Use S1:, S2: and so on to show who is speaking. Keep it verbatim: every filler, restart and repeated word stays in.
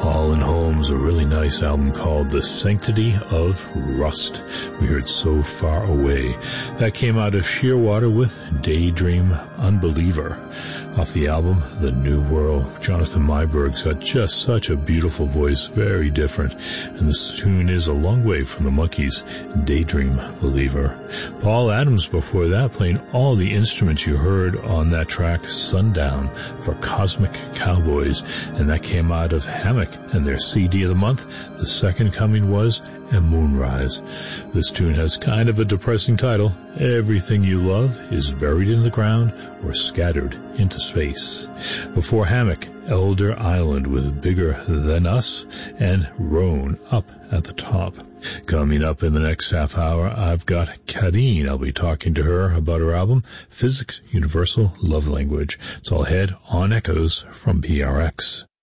S1: Paul and Holmes, a really nice album called The Sanctity of Rust. We heard So Far Away. That came out of Shearwater with Daydream Unbeliever. Off the album, The New World. Jonathan Myberg's got just such a beautiful voice, very different. And this tune is a long way from the Monkees' Daydream Believer. Paul Adams before that, playing all the instruments you heard on that track, Sundown, for Cosmic Cowboys. And that came out of Hammock and their C D of the month. The second coming was And Moonrise. This tune has kind of a depressing title. Everything You Love is Buried in the Ground or Scattered into Space. Before Hammock, Elder Island with Bigger Than Us and Roan up at the top. Coming up in the next half hour, I've got Kadeen. I'll be talking to her about her album, Physics Universal Love Language. It's all ahead on Echoes from P R X.